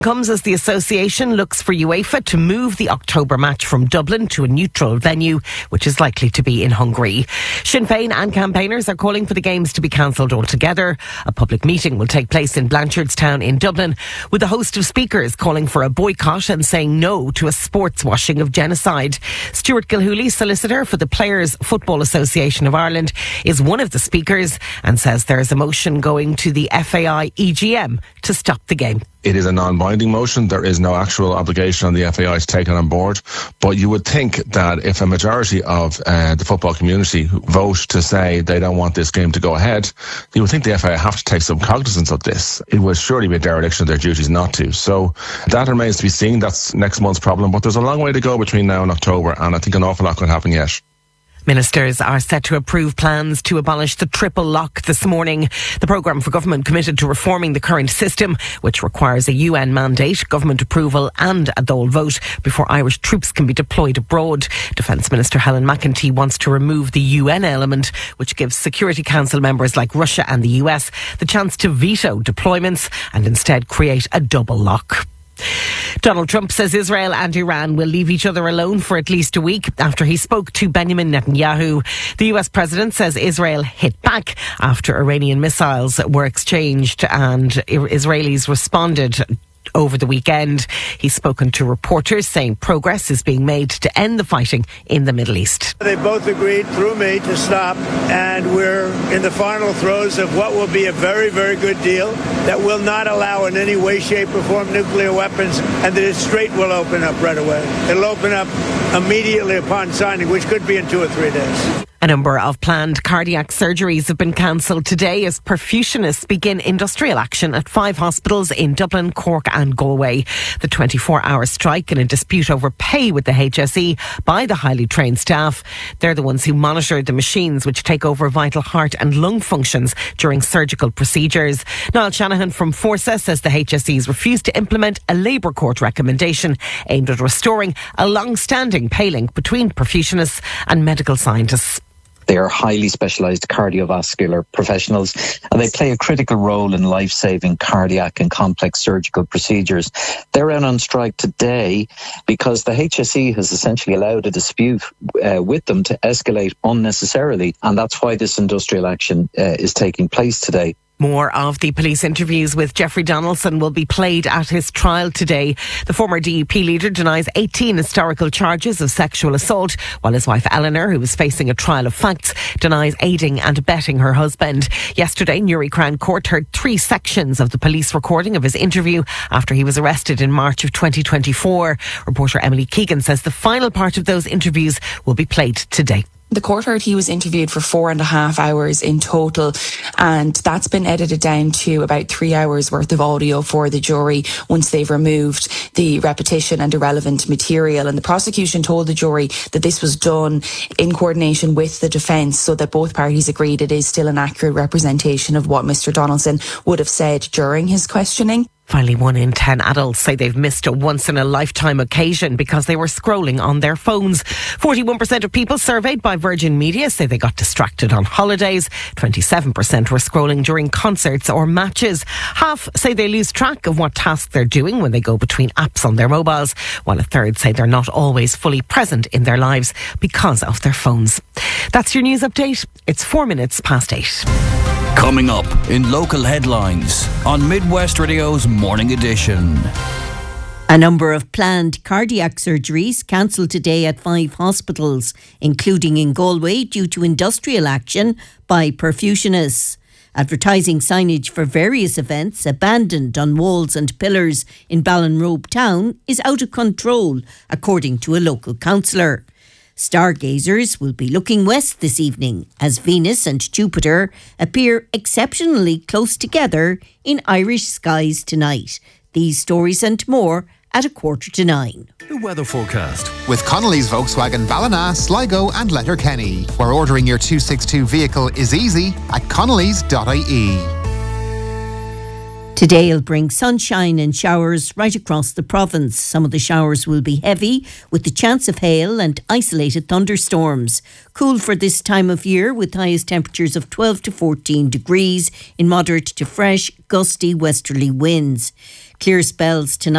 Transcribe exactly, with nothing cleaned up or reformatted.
Comes as the association looks for UEFA to move the October match from Dublin to a neutral venue, which is likely to be in Hungary. Sinn Féin and campaigners are calling for the games to be cancelled altogether. A public meeting will take place in Blanchardstown in Dublin, with a host of speakers calling for a boycott and saying no to a sports washing of genocide. Stuart Gilhooly, solicitor for the Players Football Association of Ireland, is one of the speakers and says there is a motion going to the F A I E G M to stop the game. It is a non-binding motion. There is no actual obligation on the F A I to take it on board. But you would think that if a majority of uh, the football community vote to say they don't want this game to go ahead, you would think the F A I have to take some cognizance of this. It would surely be a dereliction of their duties not to. So that remains to be seen. That's next month's problem. But there's a long way to go between now and October, and I think an awful lot can happen yet. Ministers are set to approve plans to abolish the triple lock this morning. The programme for government committed to reforming the current system, which requires a U N mandate, government approval and a Dáil vote before Irish troops can be deployed abroad. Defence Minister Helen McEntee wants to remove the U N element, which gives Security Council members like Russia and the U S the chance to veto deployments and instead create a double lock. Donald Trump says Israel and Iran will leave each other alone for at least a week after he spoke to Benjamin Netanyahu. The U S president says Israel hit back after Iranian missiles were exchanged and Israelis responded over the weekend. He's spoken to reporters saying progress is being made to end the fighting in the Middle East. They both agreed through me to stop, and we're in the final throes of what will be a very, very good deal that will not allow in any way, shape or form nuclear weapons, and that the Strait will open up right away. It'll open up immediately upon signing, which could be in two or three days. A number of planned cardiac surgeries have been cancelled today as perfusionists begin industrial action at five hospitals in Dublin, Cork and Galway. The twenty-four hour strike and a dispute over pay with the H S E by the highly trained staff. They're the ones who monitor the machines which take over vital heart and lung functions during surgical procedures. Niall Shanahan from Forsa says the H S Es refused to implement a Labour Court recommendation aimed at restoring a long-standing pay link between perfusionists and medical scientists. They are highly specialised cardiovascular professionals and they play a critical role in life-saving cardiac and complex surgical procedures. They're out on strike today because the H S E has essentially allowed a dispute uh, with them to escalate unnecessarily, and that's why this industrial action uh, is taking place today. More of the police interviews with Jeffrey Donaldson will be played at his trial today. The former D U P leader denies eighteen historical charges of sexual assault, while his wife Eleanor, who was facing a trial of facts, denies aiding and abetting her husband. Yesterday, Newry Crown Court heard three sections of the police recording of his interview after he was arrested in March of twenty twenty-four. Reporter Emily Keegan says the final part of those interviews will be played today. The court heard he was interviewed for four and a half hours in total, and that's been edited down to about three hours worth of audio for the jury once they've removed the repetition and irrelevant material. And the prosecution told the jury that this was done in coordination with the defence so that both parties agreed it is still an accurate representation of what Mr Donaldson would have said during his questioning. Finally, one in ten adults say they've missed a once-in-a-lifetime occasion because they were scrolling on their phones. forty-one percent of people surveyed by Virgin Media say they got distracted on holidays. twenty-seven percent were scrolling during concerts or matches. Half say they lose track of what tasks they're doing when they go between apps on their mobiles, while a third say they're not always fully present in their lives because of their phones. That's your news update. It's four minutes past eight. Coming up in local headlines on Midwest Radio's Morning Edition. A number of planned cardiac surgeries cancelled today at five hospitals, including in Galway due to industrial action by perfusionists. Advertising signage for various events abandoned on walls and pillars in Ballinrobe town is out of control, according to a local councillor. Stargazers will be looking west this evening as Venus and Jupiter appear exceptionally close together in Irish skies tonight. These stories and more at a quarter to nine. The weather forecast with Connolly's Volkswagen Ballina, Sligo and Letterkenny, where ordering your two sixty-two vehicle is easy at connellys dot I E. Today will bring sunshine and showers right across the province. Some of the showers will be heavy, with the chance of hail and isolated thunderstorms. Cool for this time of year, with highest temperatures of twelve to fourteen degrees in moderate to fresh, gusty westerly winds. Clear spells tonight.